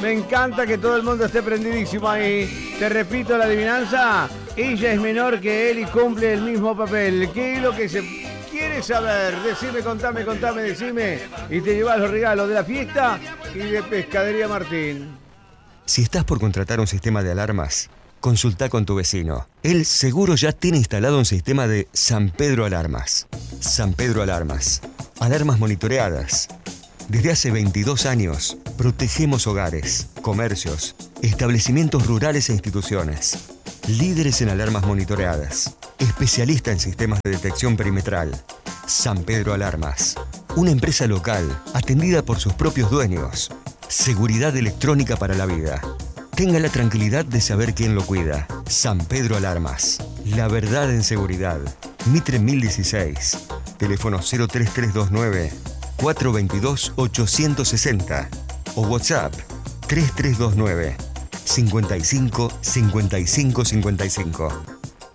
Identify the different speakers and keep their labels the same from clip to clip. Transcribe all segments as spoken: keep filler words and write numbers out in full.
Speaker 1: Me encanta que todo el mundo esté prendidísimo ahí. Te repito la adivinanza. Ella es menor que él y cumple el mismo papel. ¿Qué es lo que se quiere saber? Decime, contame, contame, decime. Y te llevas los regalos de la fiesta y de Pescadería Martín.
Speaker 2: Si estás por contratar un sistema de alarmas, consulta con tu vecino. Él seguro ya tiene instalado un sistema de San Pedro Alarmas. San Pedro Alarmas. Alarmas monitoreadas. Desde hace veintidós años, protegemos hogares, comercios, establecimientos rurales e instituciones. Líderes en alarmas monitoreadas. Especialista en sistemas de detección perimetral. San Pedro Alarmas. Una empresa local, atendida por sus propios dueños. Seguridad electrónica para la vida. Tenga la tranquilidad de saber quién lo cuida. San Pedro Alarmas. La verdad en seguridad. Mitre mil dieciséis. Teléfono cero tres tres dos nueve, cuatro dos dos, ocho seis cero. O WhatsApp tres tres dos nueve, cincuenta y cinco, cincuenta y cinco, cincuenta y cinco.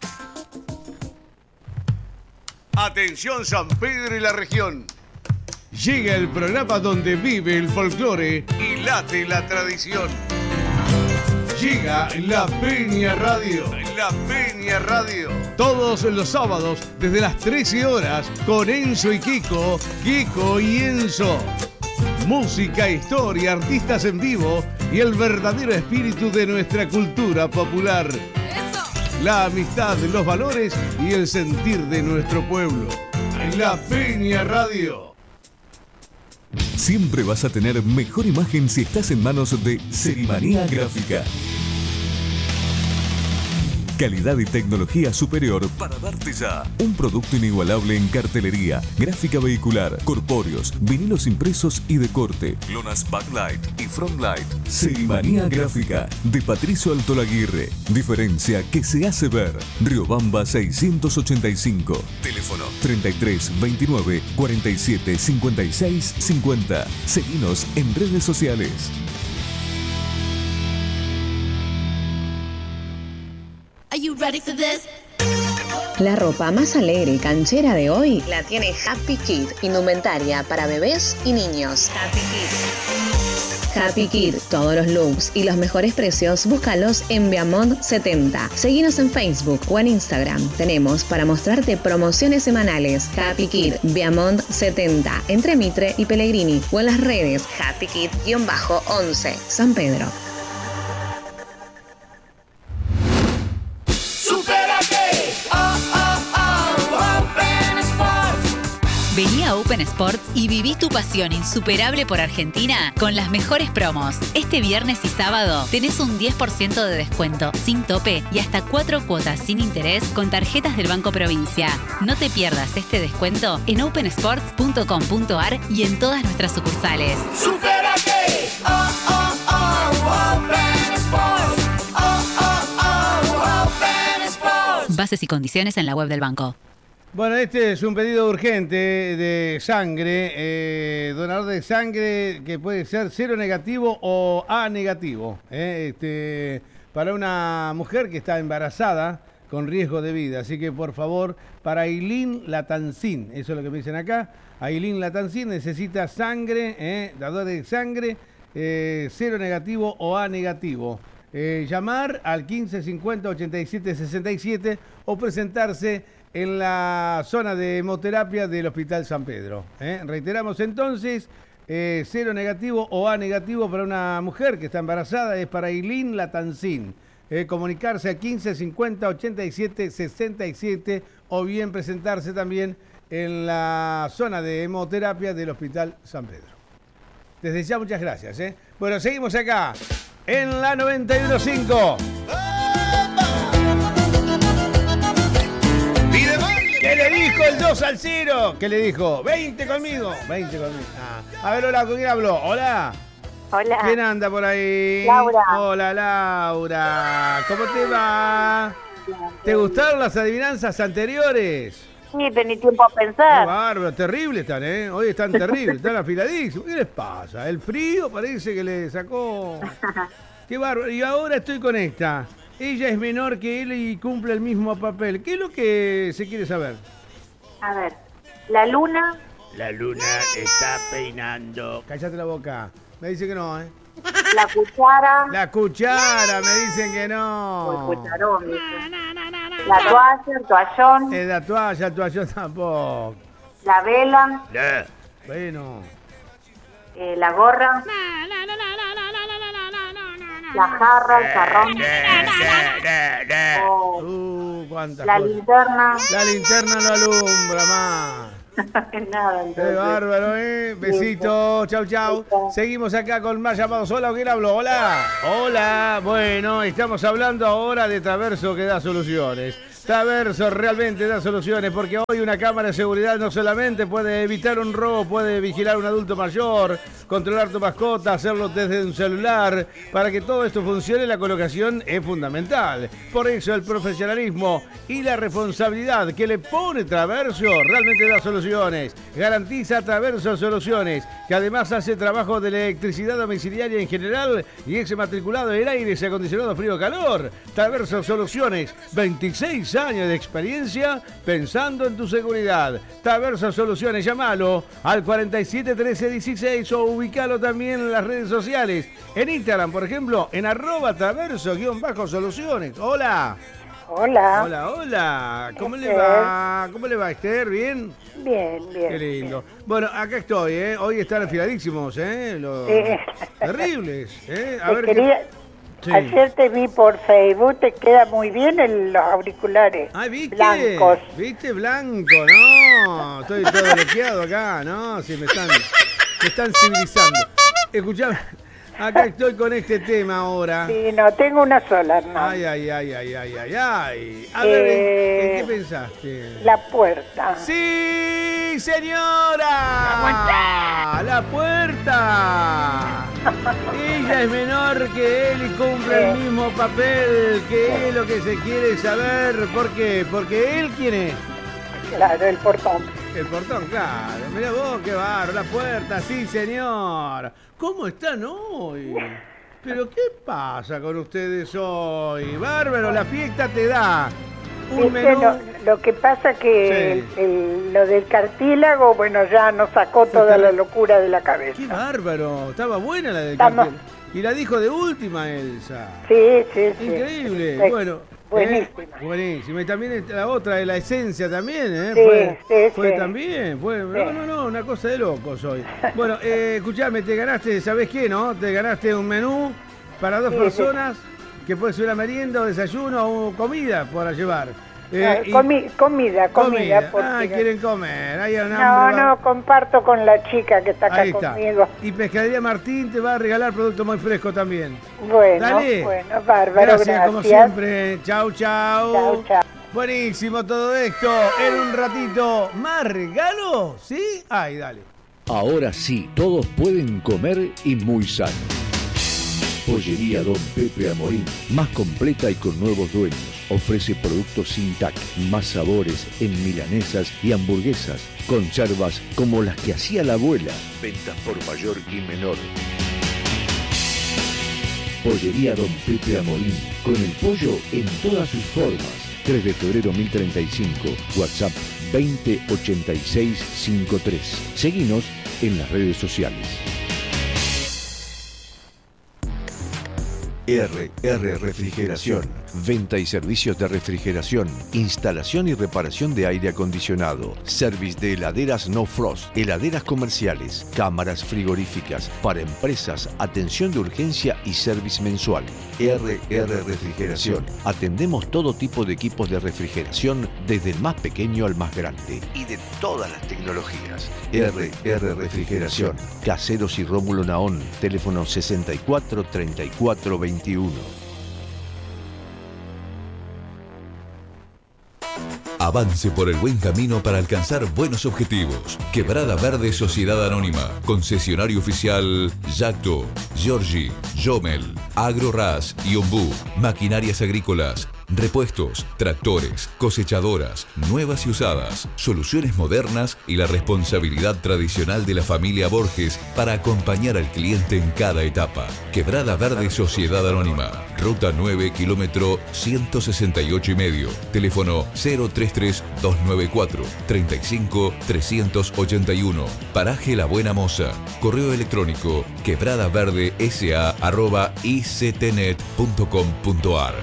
Speaker 1: Atención San Pedro y la región. Llega el programa donde vive el folclore y late la tradición. Llega La Peña Radio. La Peña Radio. Todos los sábados desde las trece horas con Enzo y Kiko, Kiko y Enzo. Música, historia, artistas en vivo y el verdadero espíritu de nuestra cultura popular. La amistad, los valores y el sentir de nuestro pueblo. La Peña Radio.
Speaker 3: Siempre vas a tener mejor imagen si estás en manos de Serimanía Gráfica. Calidad y tecnología superior para darte ya un producto inigualable en cartelería, gráfica vehicular, corpóreos, vinilos impresos y de corte, lonas backlight y frontlight. Serimanía Gráfica de Patricio Altolaguirre. Diferencia que se hace ver. Riobamba seiscientos ochenta y cinco. Teléfono treinta y tres, veintinueve, cuarenta y siete, cincuenta y seis, cincuenta. Seguinos en redes sociales.
Speaker 4: Are you ready for this?
Speaker 5: La ropa más alegre y canchera de hoy la tiene Happy Kid, indumentaria para bebés y niños. Happy Kid. Happy Kid, todos los looks y los mejores precios, búscalos en Viamont setenta. Seguinos en Facebook o en Instagram. Tenemos para mostrarte promociones semanales. Happy Kid, Viamont setenta, entre Mitre y Pellegrini, o en las redes Happy Kid once, San Pedro.
Speaker 4: Vení a Open Sports y viví tu pasión insuperable por Argentina con las mejores promos. Este viernes y sábado tenés un diez por ciento de descuento sin tope y hasta cuatro cuotas sin interés con tarjetas del Banco Provincia. No te pierdas este descuento en open sports punto com punto a r y en todas nuestras sucursales.
Speaker 6: ¡Supérate! ¡Oh, oh, oh! Open Sports. ¡Oh, oh, oh! Open Sports.
Speaker 4: Bases y condiciones en la web del banco.
Speaker 1: Bueno, este es un pedido urgente de sangre, eh, donador de sangre que puede ser cero negativo o A negativo, eh, este, para una mujer que está embarazada con riesgo de vida. Así que, por favor, para Ailín Latancín, eso es lo que me dicen acá, Ailín Latancín necesita sangre, eh, dador de sangre, eh, cero negativo o A negativo. Eh, llamar al quince cincuenta, ochenta y siete, sesenta y siete o presentarse en la zona de hemoterapia del Hospital San Pedro. ¿eh? Reiteramos entonces, eh, cero negativo o A negativo para una mujer que está embarazada, es para Ailín Latancín. Eh, comunicarse a quince cincuenta, ochenta y siete, sesenta y siete o bien presentarse también en la zona de hemoterapia del Hospital San Pedro. Desde ya, muchas gracias. ¿eh? Bueno, seguimos acá en la noventa y uno punto cinco. ¿Qué le dijo el dos al cero? ¿Qué le dijo? veinte conmigo. veinte conmigo. Ah. A ver, hola, ¿con quién hablo? Hola.
Speaker 7: Hola.
Speaker 1: ¿Quién anda por ahí?
Speaker 7: Laura.
Speaker 1: Hola, Laura. ¿Cómo te va? ¿Te gustaron las adivinanzas anteriores?
Speaker 7: Sí, tení tiempo a pensar.
Speaker 1: Qué bárbaro, terrible están, ¿eh? Hoy están terribles, están afiladísimos. ¿Qué les pasa? El frío parece que le sacó... Qué bárbaro. Y ahora estoy con esta. Ella es menor que él y cumple el mismo papel. ¿Qué es lo que se quiere saber?
Speaker 7: A ver, la luna...
Speaker 1: La luna está peinando. Cállate la boca. Me dice que no, ¿eh?
Speaker 7: La cuchara.
Speaker 1: La cuchara, me dicen que no.
Speaker 7: O el cucharón, dice. La toalla, el toallón.
Speaker 1: Es la toalla, el toallón tampoco.
Speaker 7: La vela.
Speaker 1: Bueno.
Speaker 7: Eh, la gorra. La jarra, el jarrón. O
Speaker 1: Uh, cuántas
Speaker 7: la
Speaker 1: cosas.
Speaker 7: linterna.
Speaker 1: La linterna no alumbra más.
Speaker 7: Nada,
Speaker 1: Qué
Speaker 7: entonces.
Speaker 1: bárbaro, ¿eh? Besito, chau, chau. Seguimos acá con más llamados. Hola, ¿quién habló? Hola. Hola. Bueno, estamos hablando ahora de Traverso que da soluciones. Traverso realmente da soluciones porque hoy una cámara de seguridad no solamente puede evitar un robo, puede vigilar a un adulto mayor, controlar tu mascota, hacerlo desde un celular. Para que todo esto funcione, la colocación es fundamental. Por eso el profesionalismo y la responsabilidad que le pone Traverso realmente da soluciones. Garantiza Traverso Soluciones, que además hace trabajo de electricidad domiciliaria en general y es matriculado en aires acondicionado frío-calor. Traverso Soluciones, veintiséis años de experiencia pensando en tu seguridad. Traverso Soluciones, llámalo al cuarenta y siete trece dieciséis o ubicalo también en las redes sociales. En Instagram, por ejemplo, en arroba traverso-soluciones. Hola.
Speaker 8: Hola.
Speaker 1: Hola, hola. ¿Cómo le
Speaker 8: Esther.
Speaker 1: va? ¿Cómo le va, Esther? ¿Bien?
Speaker 8: Bien, bien.
Speaker 1: Qué lindo. Bueno, acá estoy, ¿eh? Hoy están afiladísimos, ¿eh? Los...
Speaker 8: Sí.
Speaker 1: Terribles, ¿eh? A
Speaker 8: Te
Speaker 1: ver
Speaker 8: quería-
Speaker 1: qué... Sí.
Speaker 8: Ayer te vi por Facebook, te queda muy bien el- los auriculares
Speaker 1: Ay, ¿viste?
Speaker 8: blancos.
Speaker 1: ¿Viste? Blanco, no. Estoy todo bloqueado acá, ¿no? Sí, me están, me están civilizando. Escuchame, acá estoy con este tema ahora.
Speaker 8: Sí, no, tengo una sola, no.
Speaker 1: Ay, ay, ay, ay, ay, ay, ay. A ver, ¿en,
Speaker 8: Eh,
Speaker 1: en qué pensaste?
Speaker 8: La puerta.
Speaker 1: ¡Sí, señora! ¡La puerta! Ella es menor que él y cumple el mismo papel que él, lo que se quiere saber. ¿Por qué? Porque él, ¿quién es?
Speaker 8: Claro, el portón.
Speaker 1: El portón, claro. Mirá vos, qué barro. La puerta, sí, señor. ¿Cómo están hoy? ¿Pero qué pasa con ustedes hoy? Bárbaro, la fiesta te da un
Speaker 8: Viste,
Speaker 1: menú...
Speaker 8: lo, lo que pasa que
Speaker 1: Sí.
Speaker 8: el- el- lo del cartílago, bueno, ya nos sacó toda
Speaker 1: Está-
Speaker 8: la locura de la cabeza.
Speaker 1: ¡Qué bárbaro! Estaba buena la del
Speaker 8: Estamos-
Speaker 1: cartel. Y la dijo de última, Elsa.
Speaker 8: Sí, sí, sí.
Speaker 1: Increíble.
Speaker 8: Sí.
Speaker 1: Bueno.
Speaker 8: Buenísima.
Speaker 1: eh, buenísima. Y también la otra de la esencia también, ¿eh?
Speaker 8: Sí,
Speaker 1: fue
Speaker 8: sí,
Speaker 1: fue
Speaker 8: sí.
Speaker 1: también. Fue, No, no, no, una cosa de locos hoy. Bueno, eh, escuchame, te ganaste, ¿sabés qué, no? Te ganaste un menú para dos
Speaker 8: Sí,
Speaker 1: personas, que puede ser una merienda, o desayuno o comida para llevar. Eh,
Speaker 8: Ah,
Speaker 1: y-
Speaker 8: comi- comida, comida. porque-
Speaker 1: Ah, quieren comer. Hay un
Speaker 8: No,
Speaker 1: hambre.
Speaker 8: no, comparto con la chica que está acá
Speaker 1: Ahí está.
Speaker 8: conmigo.
Speaker 1: Y Pescadería Martín te va a regalar producto muy fresco también.
Speaker 8: Bueno,
Speaker 1: Dale.
Speaker 8: bueno, bárbaro,
Speaker 1: Gracias, como
Speaker 8: gracias.
Speaker 1: siempre. Chau, chau.
Speaker 8: Chau, chau.
Speaker 1: Buenísimo todo esto. En un ratito, ¿más regalo? ¿Sí? Ay, dale.
Speaker 9: Ahora sí, todos pueden comer y muy sano. Pollería Don Pepe Amorín, más completa y con nuevos dueños. Ofrece productos sin T A C, más sabores en milanesas y hamburguesas. Conservas como las que hacía la abuela. Ventas por mayor y menor. Pollería Don Pepe Amorín, con el pollo en todas sus formas. tres de febrero mil treinta y cinco, WhatsApp veinte ochenta y seis cincuenta y tres. Seguinos en las redes sociales.
Speaker 10: R R Refrigeración. Venta y servicios de refrigeración, instalación y reparación de aire acondicionado, service de heladeras no frost, heladeras comerciales, cámaras frigoríficas, para empresas, atención de urgencia y service mensual. R R Refrigeración. Atendemos todo tipo de equipos de refrigeración, desde el más pequeño al más grande, y de todas las tecnologías. R R Refrigeración. Caseros y Rómulo Naón. Teléfono sesenta y cuatro treinta y cuatro veintiuno.
Speaker 3: Avance por el buen camino para alcanzar buenos objetivos. Quebrada Verde Sociedad Anónima. Concesionario oficial Yacto, Giorgi, Jomel, AgroRas y Ombú. Maquinarias agrícolas. repuestos, tractores, cosechadoras, nuevas y usadas, soluciones modernas y la responsabilidad tradicional de la familia Borges para acompañar al cliente en cada etapa. Quebrada Verde Sociedad Anónima, Ruta nueve, kilómetro ciento sesenta y ocho y medio, teléfono cero treinta y tres, doscientos noventa y cuatro, treinta y cinco, trescientos ochenta y uno, Paraje La Buena Moza, correo electrónico quebradaverdesa arroba ictnet punto com punto ar.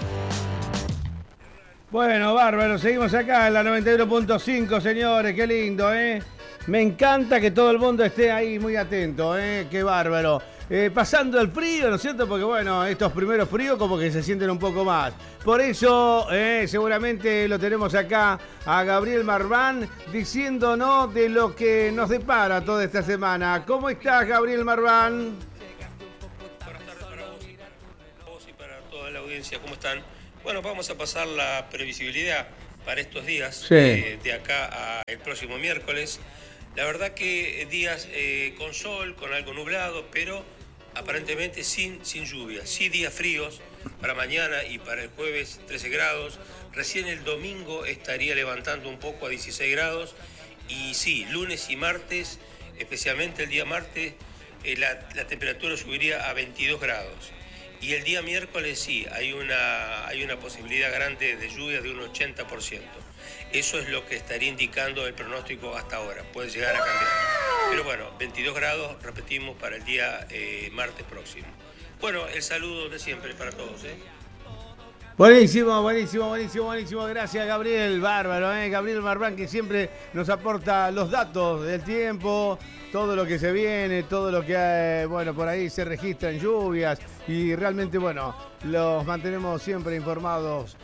Speaker 1: Bueno, bárbaro, seguimos acá en la noventa y uno punto cinco, señores, qué lindo, ¿eh? Me encanta que todo el mundo esté ahí muy atento, ¿eh? Qué bárbaro. Eh, pasando el frío, ¿no es cierto? Porque bueno, estos primeros fríos como que se sienten un poco más. Por eso, eh, seguramente lo tenemos acá a Gabriel Marván diciéndonos de lo que nos depara toda esta semana. ¿Cómo estás, Gabriel Marván?
Speaker 11: Buenas tardes para vos, para vos y para toda la audiencia. ¿Cómo están? Bueno, vamos a pasar la previsibilidad para estos días,
Speaker 1: sí.
Speaker 11: eh, de acá al próximo miércoles. La verdad que días eh, con sol, con algo nublado, pero aparentemente sin, sin lluvia. Sí días fríos para mañana y para el jueves trece grados. Recién el domingo estaría levantando un poco a dieciséis grados. Y sí, lunes y martes, especialmente el día martes, eh, la, la temperatura subiría a veintidós grados. Y el día miércoles sí, hay una, hay una posibilidad grande de lluvia de un ochenta por ciento. Eso es lo que estaría indicando el pronóstico hasta ahora. Puede llegar a cambiar. Pero bueno, veintidós grados, repetimos, para el día eh, martes próximo. Bueno, el saludo de siempre para todos, ¿eh?
Speaker 1: Buenísimo, buenísimo, buenísimo, buenísimo. Gracias, Gabriel. Bárbaro, ¿eh? Gabriel Marván, que siempre nos aporta los datos del tiempo, todo lo que se viene, todo lo que, eh, bueno, por ahí se registran lluvias y realmente, bueno, los mantenemos siempre informados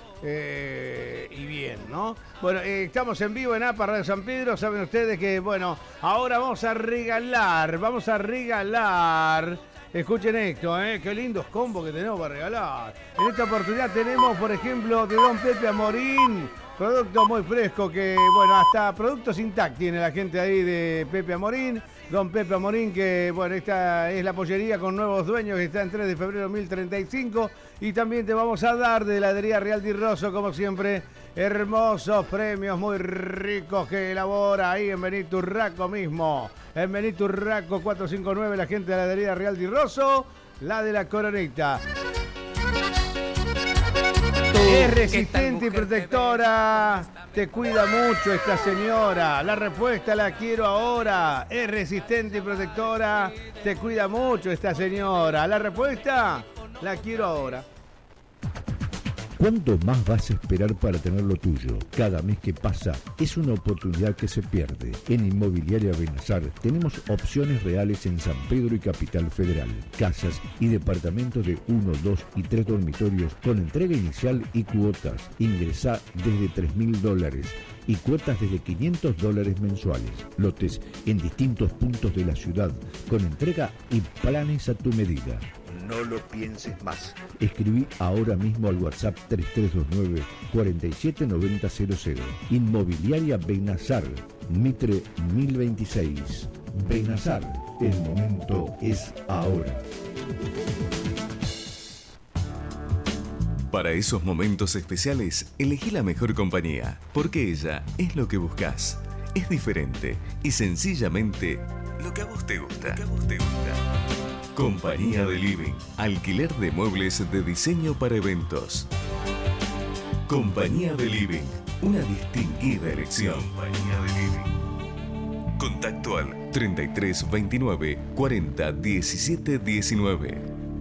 Speaker 1: eh, y bien, ¿no? Bueno, eh, estamos en vivo en APA Radio San Pedro. Saben ustedes que, bueno, ahora vamos a regalar, vamos a regalar... Escuchen esto, ¿eh? Qué lindos combos que tenemos para regalar. En esta oportunidad tenemos, por ejemplo, de Don Pepe Amorín, producto muy fresco que, bueno, hasta productos Intact tiene la gente ahí de Pepe Amorín. Don Pepe Amorín, que, bueno, esta es la pollería con nuevos dueños que está en tres de febrero mil treinta y cinco. Y también te vamos a dar de heladería Real Di Rosso, como siempre, hermosos premios muy ricos que elabora ahí en Benito Urraco mismo. En Benito Urraco cuatrocientos cincuenta y nueve, la gente de la heladería Real Di Rosso, la de la Coronita. Es resistente y protectora. Te cuida mucho esta señora. La respuesta la quiero ahora. Es resistente y protectora. Te cuida mucho esta señora. La respuesta la quiero ahora.
Speaker 9: ¿Cuánto más vas a esperar para tener lo tuyo? Cada mes que pasa es una oportunidad que se pierde. En Inmobiliaria Benazar tenemos opciones reales en San Pedro y Capital Federal. Casas y departamentos de uno, dos y tres dormitorios con entrega inicial y cuotas. Ingresá desde tres mil dólares y cuotas desde quinientos dólares mensuales. Lotes en distintos puntos de la ciudad con entrega y planes a tu medida. No lo pienses más. Escribí ahora mismo al WhatsApp tres tres dos nueve, cuatro siete nueve cero cero cero. Inmobiliaria Benazar, Mitre mil veintiséis. Benazar, el momento es ahora.
Speaker 3: Para esos momentos especiales, elegí la mejor compañía, porque ella es lo que buscas. Es diferente y sencillamente lo que a vos te gusta. Lo que a vos te gusta. Compañía de Living, alquiler de muebles de diseño para eventos. Compañía de Living, una distinguida elección. Compañía de Living. Contacto al treinta y tres veintinueve cuarenta diecisiete diecinueve.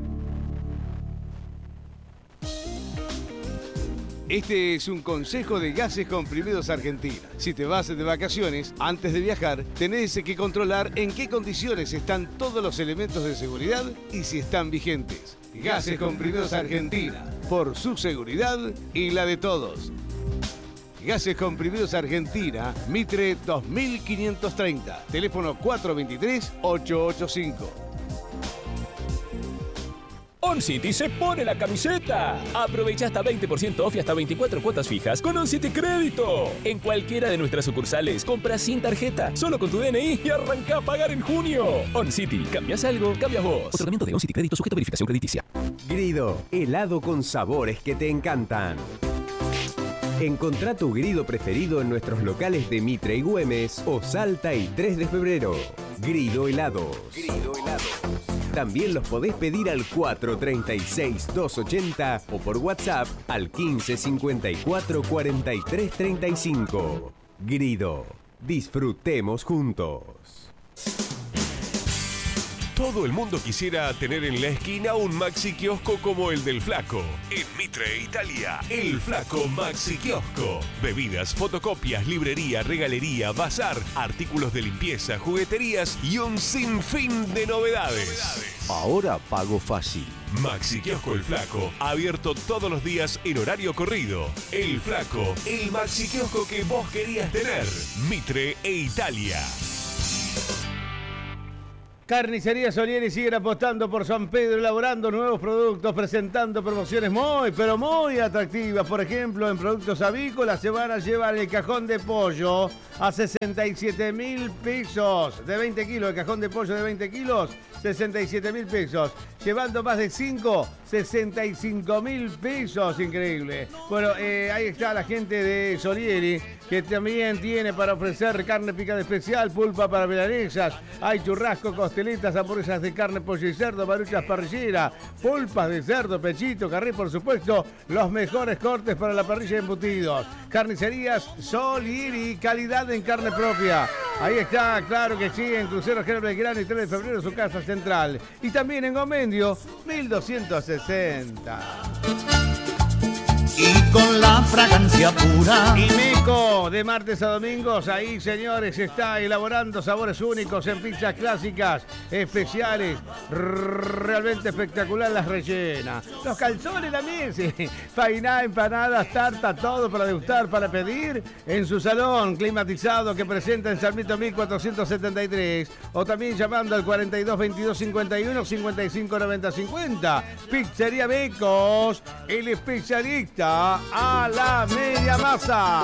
Speaker 1: Este es un consejo de Gases Comprimidos Argentina. Si te vas de vacaciones, antes de viajar, tenés que controlar en qué condiciones están todos los elementos de seguridad y si están vigentes. Gases Comprimidos Argentina, por su seguridad y la de todos. Gases Comprimidos Argentina, Mitre dos mil quinientos treinta, teléfono cuatro dos tres, ocho ocho cinco.
Speaker 12: OnCity se pone la camiseta. Aprovecha hasta veinte por ciento off y hasta veinticuatro cuotas fijas con OnCity Crédito. En cualquiera de nuestras sucursales, compra sin tarjeta, solo con tu D N I y arranca a pagar en junio. OnCity, cambias algo, cambias vos. Otorgamiento de OnCity Crédito sujeto a verificación crediticia.
Speaker 13: Grido, helado con sabores que te encantan. Encontrá tu grido preferido en nuestros locales de Mitre y Güemes o Salta y tres de febrero. Grido Helados. Grido Helados. También los podés pedir al cuatro treinta y seis, doscientos ochenta o por WhatsApp al quince cincuenta y cuatro cuarenta y tres treinta y cinco. Grido. Disfrutemos juntos.
Speaker 14: Todo el mundo quisiera tener en la esquina un Maxi Kiosco como el del Flaco. En Mitre, Italia, el Flaco Maxi Kiosco. Bebidas, fotocopias, librería, regalería, bazar, artículos de limpieza, jugueterías y un sinfín de novedades.
Speaker 10: Ahora pago fácil.
Speaker 14: Maxi Kiosco El Flaco, abierto todos los días en horario corrido. El Flaco, el Maxi Kiosco que vos querías tener. Mitre e Italia.
Speaker 1: Carnicería Solieri sigue apostando por San Pedro, elaborando nuevos productos, presentando promociones muy, pero muy atractivas. Por ejemplo, en productos avícolas se van a llevar el cajón de pollo a sesenta y siete mil pesos. De veinte kilos, el cajón de pollo de veinte kilos, sesenta y siete mil pesos. Llevando más de cinco, sesenta y cinco mil pesos. Increíble. Bueno, eh, ahí está la gente de Solieri, que también tiene para ofrecer carne picada especial, pulpa para milanesas, hay churrasco, costelitas, hamburguesas de carne, pollo y cerdo, maruchas parrillera, pulpas de cerdo, pechito, carril, por supuesto, los mejores cortes para la parrilla de embutidos. Carnicerías Solieri, calidad en carne propia. Ahí está, claro que sí, en Crucero General Belgrano y tres de febrero, su casa central. Y también en Gomendio, mil doscientos sesenta.
Speaker 15: Y con la fragancia pura.
Speaker 1: Y Meco, de martes a domingos, ahí señores, está elaborando sabores únicos en pizzas clásicas, especiales, realmente espectacular las rellenas. Los calzones también, sí. Fainá, empanadas, tarta, todo para degustar, para pedir en su salón climatizado que presenta en Sarmiento mil cuatrocientos setenta y tres. O también llamando al cuarenta y dos veintidós cincuenta y uno cincuenta y cinco noventa cincuenta. Pizzería Mecos, el especialista a la media masa.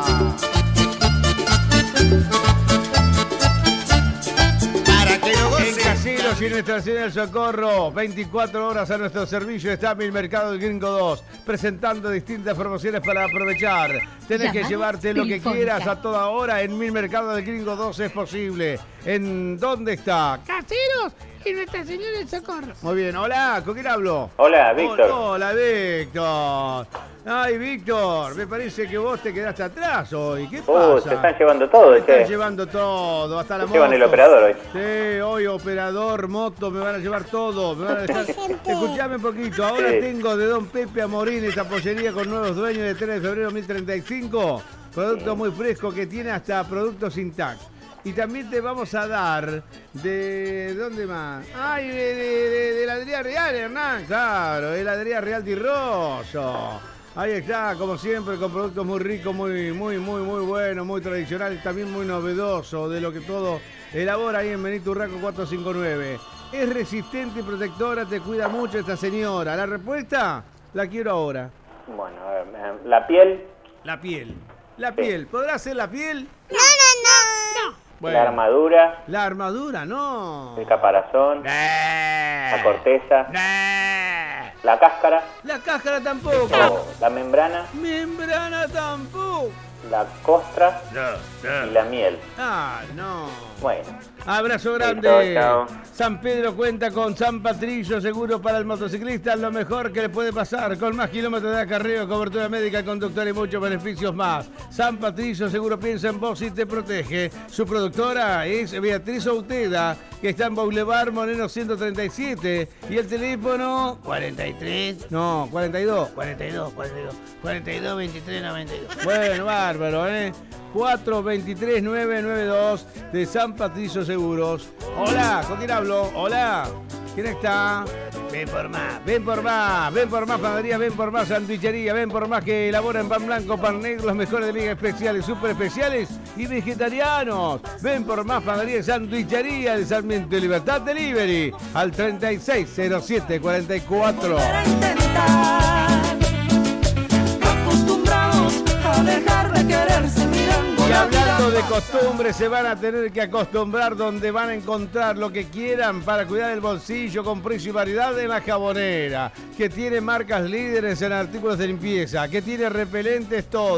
Speaker 15: Para que lo
Speaker 1: En Casinos y Nuestra Señora del Socorro, veinticuatro horas a nuestro servicio está Mil Mercado del Gringo dos, presentando distintas promociones para aprovechar. Tenés que llevarte lo que quieras a toda hora. En Mil Mercado del Gringo dos es posible. ¿En dónde está?
Speaker 16: Casinos y Nuestra Señora del Socorro.
Speaker 1: Muy bien, hola, ¿con quién hablo?
Speaker 17: Hola, Víctor.
Speaker 1: Hola, Víctor. Ay, Víctor, me parece que vos te quedaste atrás hoy. ¿Qué pasa?
Speaker 17: Uh, se están llevando todo,
Speaker 1: Se están
Speaker 17: che.
Speaker 1: llevando todo, hasta la
Speaker 17: Se
Speaker 1: moto.
Speaker 17: llevan el operador hoy.
Speaker 1: Sí, hoy operador, moto, me van a llevar todo. Me van a dejar... Escuchame un poquito, ahora
Speaker 17: Sí.
Speaker 1: tengo de Don Pepe a Morín esta pollería con nuevos dueños de tres de febrero mil treinta y cinco. Producto muy fresco que tiene hasta productos intact. Y también te vamos a dar de... ¿Dónde más? Ay, de, de, de, de la Adrián Real, Hernán. Claro, el Adrián Real de Rosso. Ahí está, como siempre, con productos muy ricos, muy, muy, muy, muy buenos, muy tradicionales, también muy novedoso de lo que todo elabora ahí en Benito Urraco cuatrocientos cincuenta y nueve. Es resistente y protectora, te cuida mucho esta señora. La respuesta la quiero ahora.
Speaker 17: Bueno, a ver, eh, la piel.
Speaker 1: La piel. La piel. ¿Podrá ser la piel?
Speaker 16: No, no, no. No.
Speaker 1: Bueno.
Speaker 17: La armadura.
Speaker 1: La armadura, no.
Speaker 17: El caparazón. La corteza. La cáscara.
Speaker 1: La cáscara tampoco.
Speaker 17: O la membrana.
Speaker 1: Membrana tampoco.
Speaker 17: La costra. Y la miel.
Speaker 1: Ah, no.
Speaker 17: Bueno.
Speaker 1: Abrazo grande.
Speaker 17: Listo, chao.
Speaker 1: San Pedro cuenta con San Patricio, seguro para el motociclista, lo mejor que le puede pasar, con más kilómetros de acarreo, cobertura médica, conductor y muchos beneficios más. San Patricio seguro piensa en vos y te protege. Su productora es Beatriz Outeda, que está en Boulevard Moreno ciento treinta y siete, y el teléfono cuarenta y tres, no, cuarenta y dos, cuarenta y dos, cuarenta y dos, cuarenta y dos, veintitrés, noventa y dos. Bueno, bárbaro, ¿eh? cuatro veintitrés nueve noventa y dos de San Patricio Seguros. Hola, ¿con quién hablo? Hola, ¿quién está? Ven por más, ven por más, ven por más panadería, ven por más sandwichería, ven por más que elaboran pan blanco, pan negro, los mejores de miga especiales, súper especiales y vegetarianos. Ven por más panadería y sandwichería de Sarmiento y Libertad Delivery al treinta y seis cero siete cuarenta y cuatro.
Speaker 6: Acostumbrados a dejar de quererse mirando.
Speaker 1: Y hablando de costumbres, se van a tener que acostumbrar donde van a encontrar lo que quieran para cuidar el bolsillo con precio y variedad en La Jabonera, que tiene marcas líderes en artículos de limpieza, que tiene repelentes todos,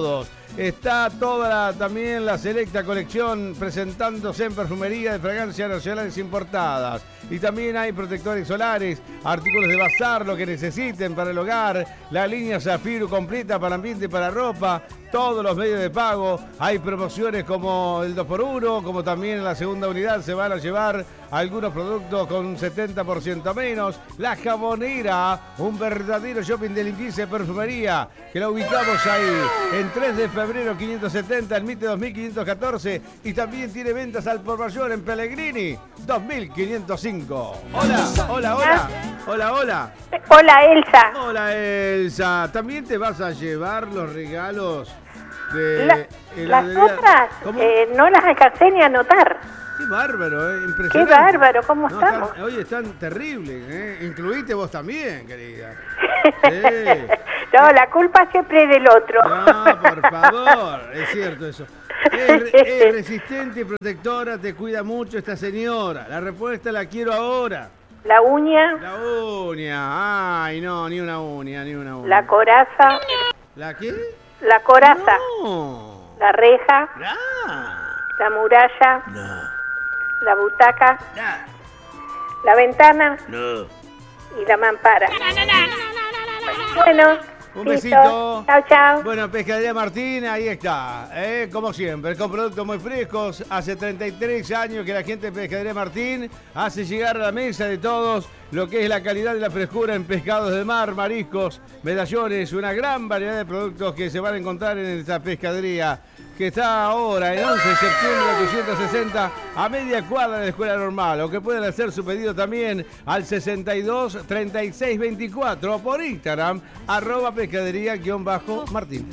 Speaker 1: Está toda la, también la selecta colección presentándose en perfumería de fragancias nacionales importadas. Y también hay protectores solares, artículos de bazar, lo que necesiten para el hogar, la línea Zafiro completa para ambiente y para ropa, todos los medios de pago. Hay promociones como el dos por uno, como también en la segunda unidad se van a llevar algunos productos con un setenta por ciento menos. La Jabonera, un verdadero shopping de limpieza y perfumería, que la ubicamos ahí en tres de febrero quinientos setenta, el Mite dos mil quinientos catorce, y también tiene ventas al por mayor en Pellegrini dos mil quinientos cinco. Hola, hola, hola, hola, hola.
Speaker 8: Hola, Elsa.
Speaker 1: Hola, Elsa. ¿También te vas a llevar los regalos de
Speaker 8: La, las otras eh, no las alcancé ni a anotar.
Speaker 1: Qué bárbaro, ¿eh? Impresionante.
Speaker 8: Qué bárbaro, ¿cómo
Speaker 1: no,
Speaker 8: estamos?
Speaker 1: Están, oye, están terribles, ¿eh? Incluiste vos también, querida. Sí.
Speaker 8: No, la culpa siempre es del otro.
Speaker 1: No, por favor, es cierto eso. Es, es resistente y protectora, te cuida mucho esta señora. La respuesta la quiero ahora.
Speaker 8: La uña.
Speaker 1: La uña, ay, no, ni una uña, ni una uña.
Speaker 8: La coraza.
Speaker 1: ¿La qué?
Speaker 8: La coraza.
Speaker 1: No.
Speaker 8: La reja.
Speaker 1: No.
Speaker 8: La muralla.
Speaker 1: No.
Speaker 8: La butaca.
Speaker 1: No.
Speaker 8: La ventana.
Speaker 1: No.
Speaker 8: Y la mampara. Bueno.
Speaker 1: Un
Speaker 8: listo.
Speaker 1: besito.
Speaker 8: Chao, chao.
Speaker 1: Bueno, Pescadería Martín, ahí está. ¿eh? Como siempre, con productos muy frescos. Hace treinta y tres años que la gente de Pescadería Martín hace llegar a la mesa de todos lo que es la calidad y la frescura en pescados de mar, mariscos, medallones, una gran variedad de productos que se van a encontrar en esta pescadería, que está ahora en once de septiembre ochocientos sesenta, a media cuadra de la Escuela Normal, o que pueden hacer su pedido también al sesenta y dos, treinta y seis, veinticuatro o por Instagram, arroba pescadería-martín.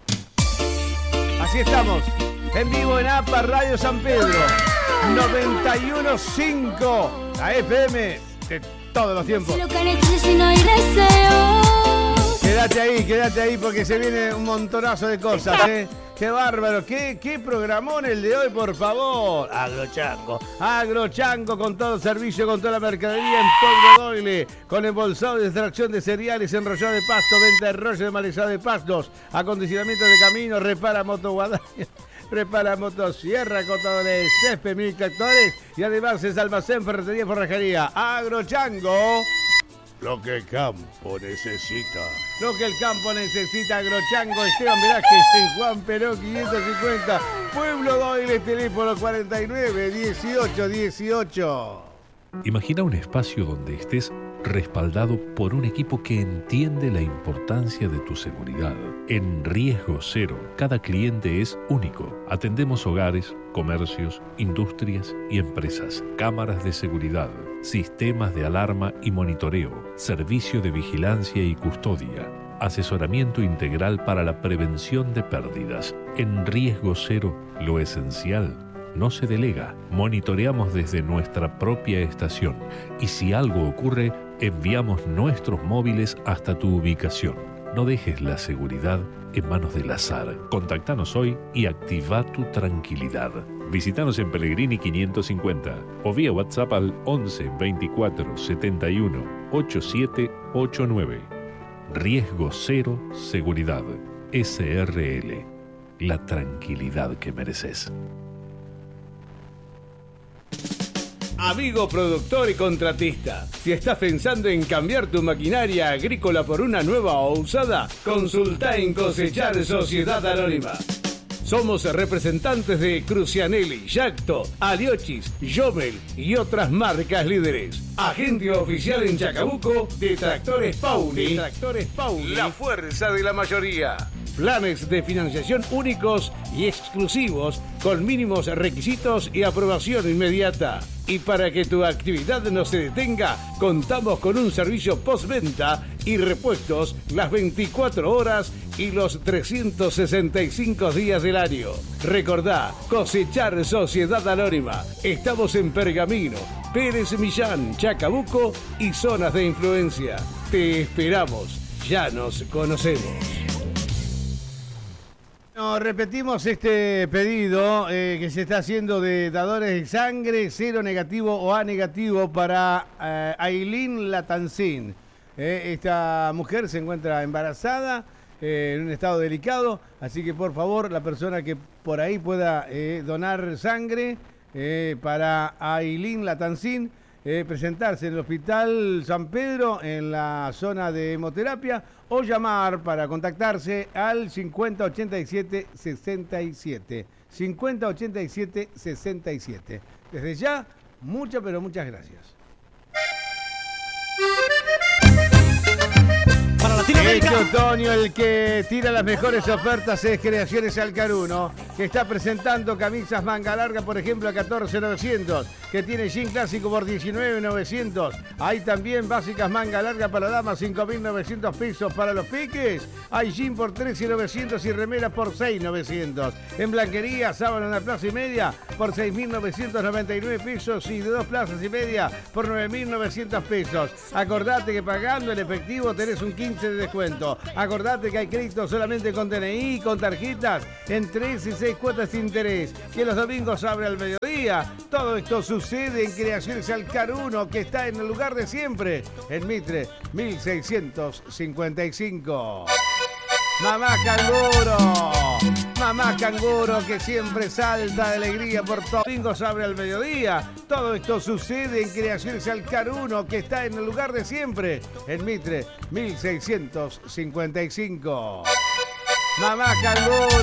Speaker 1: Así estamos, en vivo en A P A Radio San Pedro, noventa y uno punto cinco, la F M de todos los tiempos. Quédate ahí, quédate ahí porque se viene un montonazo de cosas, ¿eh? ¡Qué bárbaro! ¿Qué, qué programón el de hoy, por favor! Agrochango. Agrochango con todo el servicio, con toda la mercadería en Pueblo Doyle, con embolsado y extracción de cereales, enrollado de pasto, venta de rollo de marizado de pastos, acondicionamiento de camino, repara moto guadaña, prepara motosierra, cortadores de césped, mil tractores y además es almacén, ferretería y forrajería. Agrochango. Lo que el campo necesita. Lo que el campo necesita. Agrochango, Esteban Velázquez, en Juan Perón quinientos cincuenta. Pueblo Doyle, teléfono cuarenta y nueve, dieciocho, dieciocho.
Speaker 3: Imagina un espacio donde estés respaldado por un equipo que entiende la importancia de tu seguridad. En Riesgo Cero, cada cliente es único. Atendemos hogares, comercios, industrias y empresas. Cámaras de seguridad, sistemas de alarma y monitoreo, servicio de vigilancia y custodia, asesoramiento integral para la prevención de pérdidas. En Riesgo Cero, lo esencial no se delega. Monitoreamos desde nuestra propia estación y si algo ocurre, enviamos nuestros móviles hasta tu ubicación. No dejes la seguridad en manos del azar. Contactanos hoy y activa tu tranquilidad. Visítanos en Pellegrini quinientos cincuenta o vía WhatsApp al once, veinticuatro, setenta y uno, ochenta y siete ochenta y nueve. Riesgo Cero Seguridad. S R L. La tranquilidad que mereces.
Speaker 1: Amigo productor y contratista, si estás pensando en cambiar tu maquinaria agrícola por una nueva o usada, consulta en Cosechar Sociedad Anónima. Somos representantes de Crucianelli, Yacto, Aliochis, Jomel y otras marcas líderes. Agente oficial en Chacabuco de Tractores Pauli. De Tractores Pauli. La fuerza de la mayoría. Planes de financiación únicos y exclusivos con mínimos requisitos y aprobación inmediata. Y para que tu actividad no se detenga, contamos con un servicio postventa y repuestos las veinticuatro horas y los trescientos sesenta y cinco días del año. Recordá, Cosechar Sociedad Anónima. Estamos en Pergamino, Pérez Millán, Chacabuco y zonas de influencia. Te esperamos. Ya nos conocemos. No, repetimos este pedido eh, que se está haciendo de dadores de sangre, cero negativo o A negativo para eh, Ailín Latancín. Eh, esta mujer se encuentra embarazada eh, en un estado delicado, así que por favor, la persona que por ahí pueda eh, donar sangre eh, para Ailín Latancín, eh, presentarse en el Hospital San Pedro en la zona de hemoterapia o llamar para contactarse al cincuenta ochenta y siete sesenta y siete. cincuenta ochenta y siete sesenta y siete. Desde ya, muchas pero muchas gracias.
Speaker 18: Para Latinoamérica.
Speaker 1: Este otoño el que tira las mejores ofertas es Creaciones Alcaruno, que está presentando camisas manga larga, por ejemplo, a catorce mil novecientos, que tiene jean clásico por diecinueve mil novecientos. Hay también básicas manga larga para damas, cinco mil novecientos pesos para los piques. Hay jean por trece mil novecientos y remeras por seis mil novecientos. En blanquería, sábana en una plaza y media por seis mil novecientos noventa y nueve pesos y de dos plazas y media por nueve mil novecientos pesos. Acordate que pagando en efectivo tenés un quince de descuento. Acordate que hay crédito solamente con D N I y con tarjetas en tres y seis cuotas de interés. Que los domingos abre al mediodía. Todo esto sucede en Creaciones Alcaruno, que está en el lugar de siempre, en Mitre mil seiscientos cincuenta y cinco. Mamá Canguro, Mamá Canguro, que siempre salta de alegría por todos los domingos abre al mediodía. Todo esto sucede en Creaciones Alcaruno, que está en el lugar de siempre, en Mitre mil seiscientos cincuenta y cinco. Mamá Canguro.